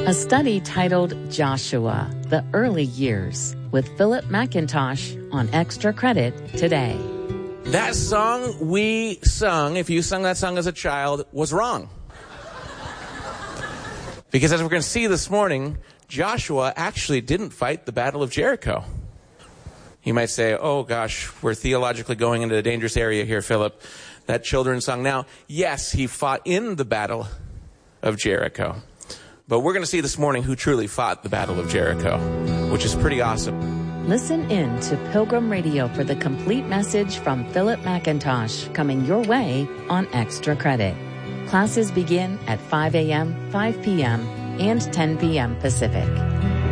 A study titled Joshua, The Early Years, with Philip McIntosh on Extra Credit today. That song we sung, if you sung that song as a child, was wrong. Because as we're going to see this morning, Joshua actually didn't fight the Battle of Jericho. You might say, oh gosh, we're theologically going into a dangerous area here, Philip. That children's song. Now, yes, he fought in the Battle of Jericho. But we're going to see this morning who truly fought the Battle of Jericho, which is pretty awesome. Listen in to Pilgrim Radio for the complete message from Philip McIntosh coming your way on Extra Credit. Classes begin at 5 a.m., 5 p.m., and 10 p.m. Pacific.